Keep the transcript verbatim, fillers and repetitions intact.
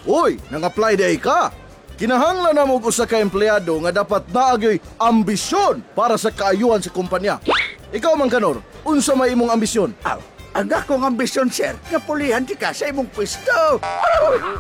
Uy, nang-apply day ka. Kinahanglan na mo usa ka empleyado nga dapat naagay ambisyon para sa kaayuhan sa kumpanya. Ikaw man kanor, unsa may imong ambisyon? Aw, ang akong ambisyon, sir, nga pulihan di ka sa imong pwesto.